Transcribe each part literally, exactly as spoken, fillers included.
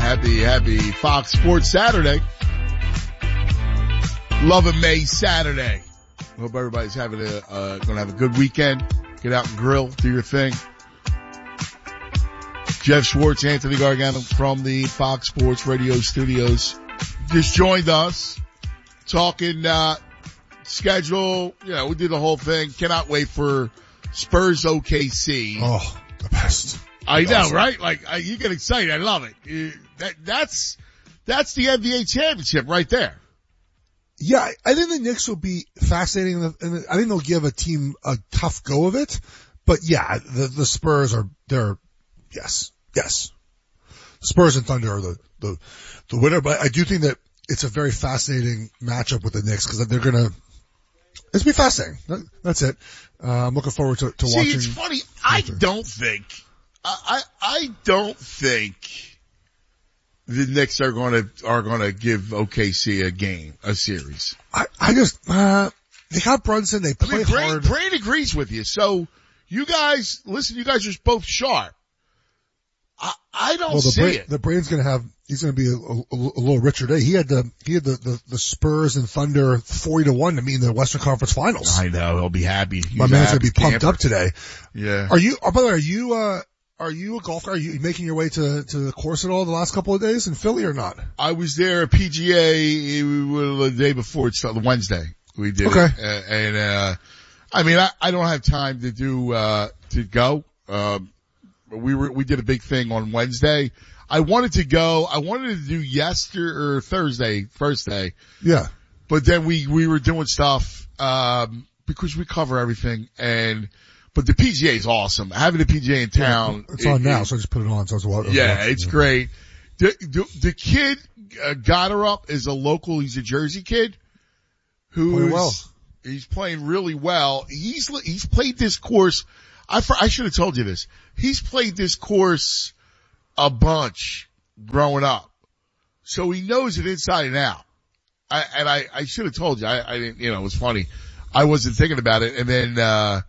Happy, happy Fox Sports Saturday. Love a May Saturday. Hope everybody's having a, uh, gonna have a good weekend. Get out and grill, do your thing. Jeff Schwartz, Anthony Gargano from the Fox Sports Radio studios just joined us talking, uh, schedule. You know, we did the whole thing. Cannot wait for Spurs O K C. Oh, the best. I know, awesome. right? Like, I, you get excited. I love it. You, that, that's, that's the N B A championship right there. Yeah, I think the Knicks will be fascinating, and I think they'll give a team a tough go of it. But yeah, the, the Spurs are, they're, yes, yes. Spurs and Thunder are the, the, the winner, but I do think that it's a very fascinating matchup with the Knicks because they're gonna, it's be fascinating. That's it. Uh, I'm looking forward to, to See, watching. it's funny. I don't think, I, I don't think the Knicks are going to, are going to give O K C a game, a series. I, I just, uh, they got Brunson, they play I mean, Brain, hard. Brain agrees with you. So you guys, listen, you guys are both sharp. I, I don't well, the see brain, it. The Brain's gonna have, he's gonna be a, a, a little richer day. He had the, he had the, the, the Spurs and Thunder forty to one to meet in the Western Conference Finals. I know, he'll be happy. He's My man's gonna be pumped camper. up today. Yeah. Are you, oh, by the way, are you, uh, are you a golfer? Are you making your way to, to the course at all the last couple of days in Philly or not? I was there at P G A the day before, it's Wednesday. We did Okay. it. Uh, and, uh, I mean, I, I don't have time to do, uh, to go. Um, we were, we did a big thing on Wednesday. I wanted to go, I wanted to do yesterday or Thursday, first day. Yeah. But then we, we were doing stuff, um, because we cover everything and, but the P G A is awesome. Having the P G A in town. It's on it, now, it, so I just put it on. So I was watching. Yeah, it's great. The, the, the kid, uh, got her up is a local, he's a Jersey kid who's, Playing well. He's playing really well. He's, he's played this course. I, I should have told you this. He's played this course a bunch growing up. So he knows it inside and out. I, and I, I should have told you. I, I didn't, you know, it was funny. I wasn't thinking about it. And then, uh,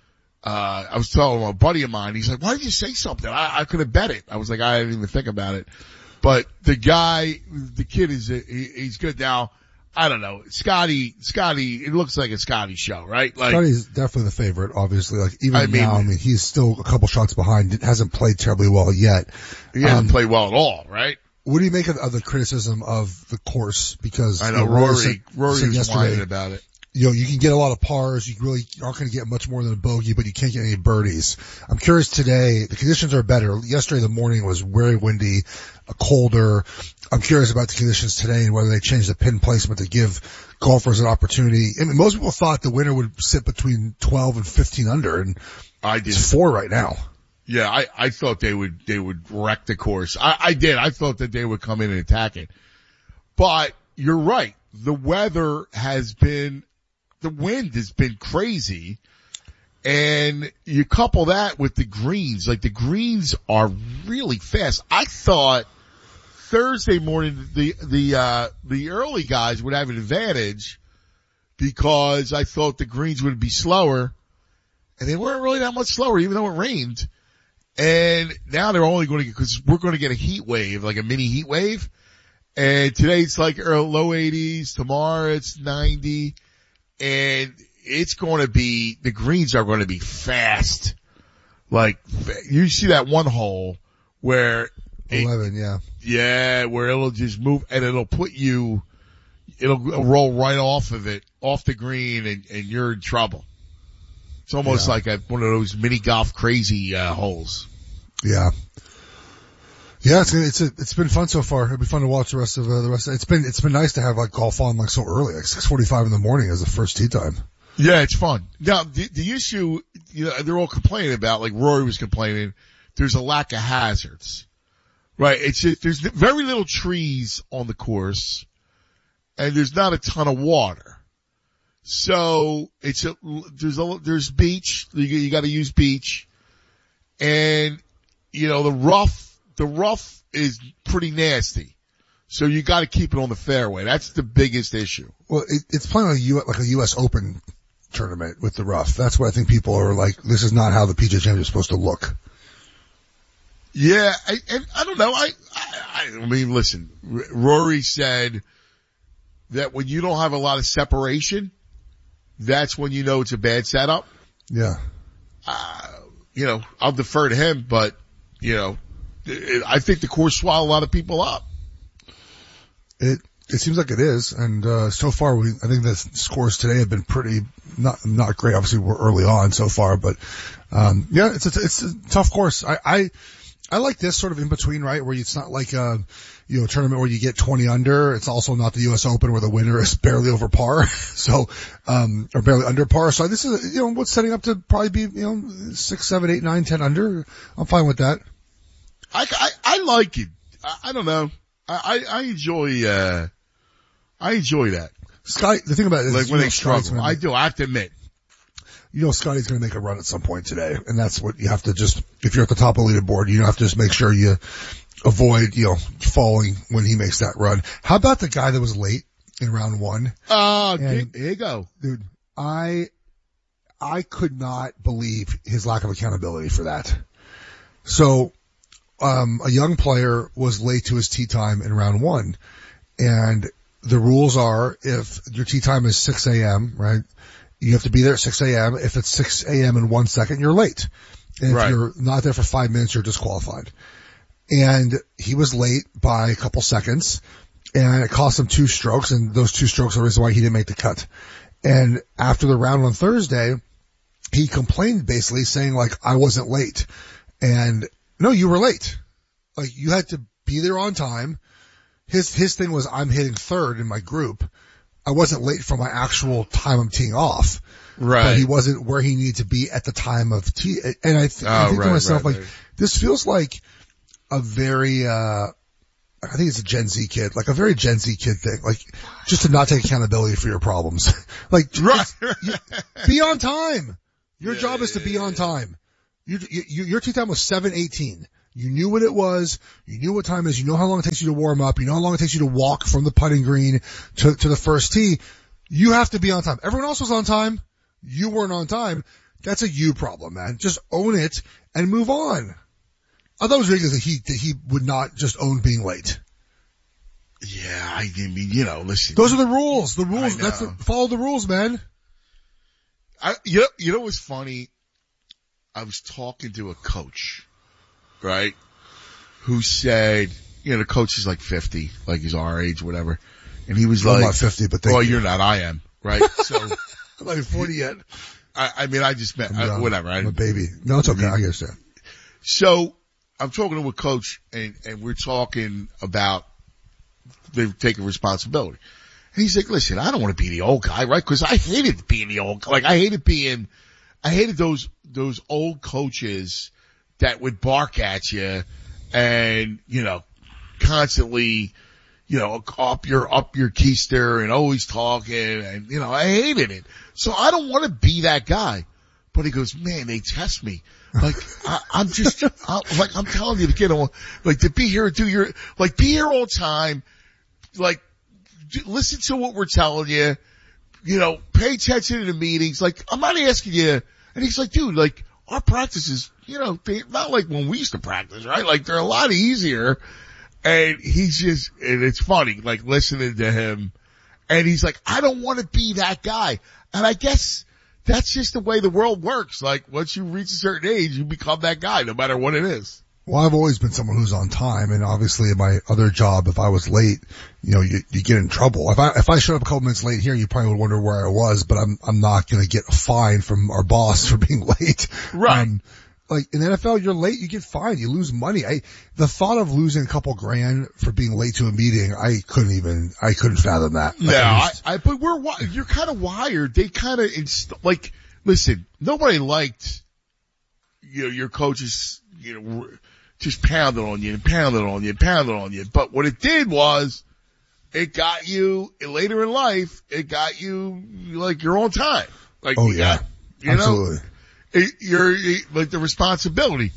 uh, I was telling a buddy of mine, he's like, why did you say something? I, I could have bet it. I was like, I didn't even think about it. But the guy, the kid is, he, he's good now. I don't know. Scotty, Scotty, it looks like a Scotty show, right? Like, Scotty's definitely the favorite, obviously. Like, even I mean, now, I mean, he's still a couple shots behind. It hasn't played terribly well yet. he hasn't Um, played well at all, right? What do you make of, of the criticism of the course? Because I know, you Rory, said, Rory said was yesterday, whining about it. you know, you can get a lot of pars. You really aren't going to get much more than a bogey, but you can't get any birdies. I'm curious today. The conditions are better. Yesterday, the morning was very windy, uh, colder. I'm curious about the conditions today and whether they change the pin placement to give golfers an opportunity. I mean, most people thought the winner would sit between twelve and fifteen under, and I did. it's four right now. Yeah, I, I thought they would, they would wreck the course. I, I did. I thought that they would come in and attack it. But you're right. The weather has been, the wind has been crazy. And you couple that with the greens, like the greens are really fast. I thought Thursday morning the, the, uh, the early guys would have an advantage because I thought the greens would be slower and they weren't really that much slower even though it rained. And now they're only going to get, cause we're going to get a heat wave, like a mini heat wave. And today it's like low eighties. Tomorrow it's ninety. And it's going to be, the greens are going to be fast. Like, you see that one hole where it, eleven, yeah. Yeah, where it'll just move and it'll put you, it'll roll right off of it, off the green and, and you're in trouble. It's almost Yeah. like a, one of those mini golf crazy, uh, holes. Yeah. Yeah, it's it's a, it's been fun so far. It'll be fun to watch the rest of uh, the rest. Of, it's been it's been nice to have like golf on like so early, like six forty-five in the morning as the first tee time. Yeah, it's fun. Now, the, the issue, you know, they're all complaining about, like Rory was complaining, there's a lack of hazards. Right? It's just, there's very little trees on the course and there's not a ton of water. So it's a, there's a, there's beach, you, you gotta use beach and, you know, the rough, the rough is pretty nasty. So you gotta keep it on the fairway. That's the biggest issue. Well, it, it's playing like a, U, like a U S Open tournament with the rough. That's what I think people are like, this is not how the P G A Championship is supposed to look. Yeah, I, and I don't know. I, I, I mean, listen, R- Rory said that when you don't have a lot of separation, that's when you know it's a bad setup. Yeah. Uh, you know, I'll defer to him, but, you know, it, I think the course swallowed a lot of people up. It, it seems like it is. And, uh, so far we, I think the scores today have been pretty, not, not great. Obviously we're early on so far, but, um, yeah, it's a, it's a tough course. I, I, I like this sort of in between, right? Where it's not like a, you know, tournament where you get twenty under. It's also not the U S Open where the winner is barely over par. So, um, or barely under par. So this is, you know, what's setting up to probably be, you know, six, seven, eight, nine, ten under. I'm fine with that. I, I, I like it. I, I don't know. I, I, I enjoy, uh, I enjoy that. Sky, the thing about it is, like when they struggle. I I do. I have to admit. You know, Scotty's going to make a run at some point today, and that's what you have to just, if you're at the top of the leaderboard, you have to just make sure you avoid, you know, falling when he makes that run. How about the guy that was late in round one? Oh, here you go. Dude, I, I could not believe his lack of accountability for that. So, um, a young player was late to his tee time in round one, and the rules are if your tee time is six a.m., right? You have to be there at six a.m. If it's six a.m. and one second, you're late. And if right. you're not there for five minutes, you're disqualified. And he was late by a couple seconds, and it cost him two strokes, and those two strokes are the reason why he didn't make the cut. And after the round on Thursday, he complained basically saying like, I wasn't late. And no, you were late. Like you had to be there on time. His, his thing was I'm hitting third in my group. I wasn't late for my actual time I'm teeing off. Right. But he wasn't where he needed to be at the time of tee. And I, th- oh, I think right, to myself, right, like, right. this feels like a very, uh, I think it's a Gen Z kid, like a very Gen Z kid thing, like just to not take accountability for your problems. like, right. you, be on time. Your yeah, job is to yeah, be on yeah. time. You, you, your tee time was seven eighteen. You knew what it was. You knew what time it is. You know how long it takes you to warm up. You know how long it takes you to walk from the putting green to, to the first tee. You have to be on time. Everyone else was on time. You weren't on time. That's a you problem, man. Just own it and move on. I thought it was ridiculous that he, that he would not just own being late. Yeah, I mean, you know, listen. Those are the rules. The rules. I know. That's the, follow the rules, man. I, you know, you know what's funny? I was talking to a coach, right? Who said, you know, the coach is like fifty, like he's our age, whatever. And he was I'm like, not fifty, but thank well, you. you're not, I am, right? So, I'm not even forty yet. I, I mean, I just meant, I'm I, young. whatever. I, I'm a baby. No, it's okay. I understand. So, I'm talking to a coach and, and we're talking about they've taken responsibility. And he's like, listen, I don't want to be the old guy, right? Cause I hated being the old, like I hated being, I hated those, those old coaches that would bark at you and, you know, constantly, you know, up your, up your keister and always talking and, you know, I hated it. So I don't want to be that guy. But he goes, man, they test me. Like, I, I'm just, I, like, I'm telling you to get on, like, to be here and do your, like, be here all the time. Like, listen to what we're telling you. You know, pay attention to the meetings. Like, I'm not asking you. And he's like, dude, like, our practices, you know, they're not like when we used to practice, right? Like, they're a lot easier. And he's just, and it's funny, like, listening to him. And he's like, I don't want to be that guy. And I guess that's just the way the world works. Like, once you reach a certain age, you become that guy, no matter what it is. Well, I've always been someone who's on time, and obviously in my other job, if I was late, you know, you, you get in trouble. If I, if I showed up a couple minutes late here, you probably would wonder where I was, but I'm, I'm not gonna get a fine from our boss for being late. Right. Um, like in the N F L, you're late, you get fined, you lose money. I, the thought of losing a couple grand for being late to a meeting, I couldn't even, I couldn't fathom that. No, like, I, I, but we're, you're kind of wired. They kind of, inst- like, listen, nobody liked, you know, your coaches, you know, just pounded on you and pounded on you and pounded on you. But what it did was, it got you, later in life, it got you, like, you're on time. Like, oh you yeah, got, you absolutely. know, it, you're, it, like, the responsibility.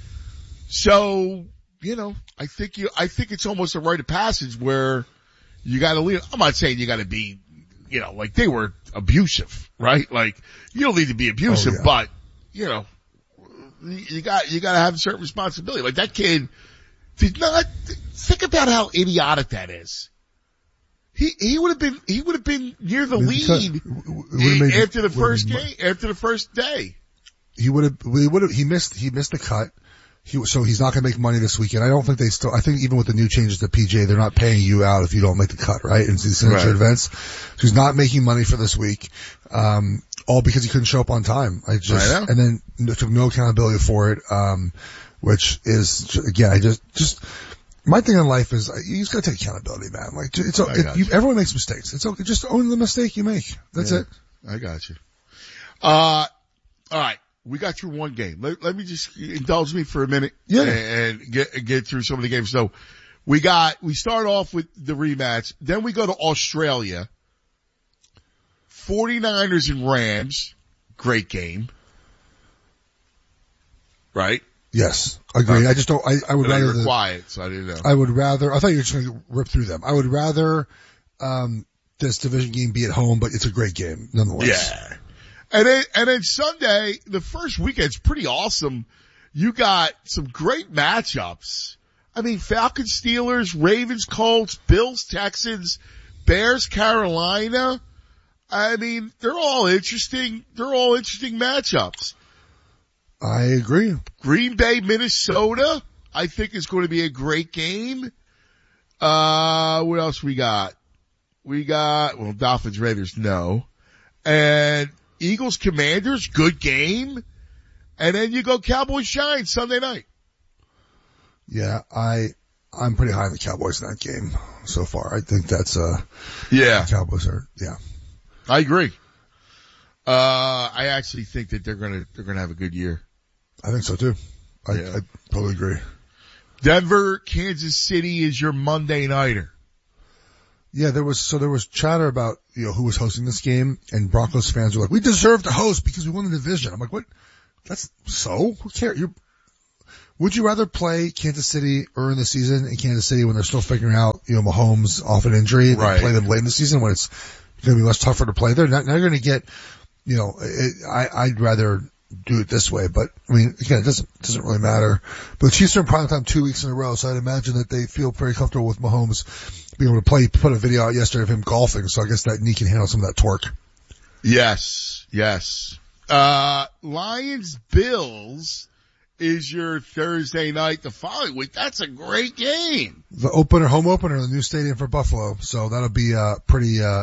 So, you know, I think you, I think it's almost a rite of passage where you gotta leave. I'm not saying you gotta be, you know, like, they were abusive, right? Like, you don't need to be abusive, oh, yeah. but, you know, you got, you gotta have a certain responsibility. Like that kid, did not think about how idiotic that is. He he would have been he would have been near the lead made, after the first game after the first day. He would have he would have he missed he missed the cut. He, so he's not going to make money this weekend. I don't think they still. I think even with the new changes to P J, they're not paying you out if you don't make the cut, right? In these signature right. events, so he's not making money for this week. Um, all because he couldn't show up on time. I just I and then took no accountability for it. Um, which is again, I just just. My thing in life is you just gotta take accountability, man. Like it's it, you, everyone makes mistakes. It's okay. Just own the mistake you make. That's yeah, it. I got you. Uh, all right. We got through one game. Let, let me just indulge me for a minute yeah. and, and get get through some of the games. So we got we start off with the rematch. Then we go to Australia. forty-niners and Rams. Great game. Right? Yes, agreed. I just don't. I, I would but rather. You were the, quiet, so I didn't know. I would rather. I thought you were just going to rip through them. I would rather um this division game be at home, but it's a great game nonetheless. Yeah. And then and then Sunday, the first weekend's pretty awesome. You got some great matchups. I mean, Falcons, Steelers, Ravens, Colts, Bills, Texans, Bears, Carolina. I mean, they're all interesting. They're all interesting matchups. I agree. Green Bay, Minnesota, I think is going to be a great game. Uh, what else we got? We got, well, Dolphins, Raiders, no. And Eagles, Commanders, good game. And then you go Cowboys, Giants Sunday night. Yeah, I, I'm pretty high on the Cowboys in that game so far. I think that's, uh, yeah. The Cowboys are, yeah. I agree. Uh, I actually think that they're gonna, they're gonna have a good year. I think so too. I, yeah. I totally agree. Denver, Kansas City is your Monday nighter. Yeah, there was, so there was chatter about, you know, who was hosting this game, and Broncos fans were like, we deserve to host because we won the division. I'm like, what? That's, so? Who cares? You're, would you rather play Kansas City early in the season in Kansas City when they're still figuring out, you know, Mahomes off an injury, and right. play them late in the season when it's going to be much tougher to play there? Now, now you're going to get, you know, it, I, I'd rather do it this way, but I mean, again, it doesn't, doesn't really matter. But the Chiefs are in prime time two weeks in a row, so I'd imagine that they feel very comfortable with Mahomes being able to play. Put a video out yesterday of him golfing, so I guess that knee can handle some of that torque. Yes, yes. Uh, Lions, Bills is your Thursday night the following week. That's a great game. The opener, home opener in the new stadium for Buffalo, so that'll be, uh, pretty, uh,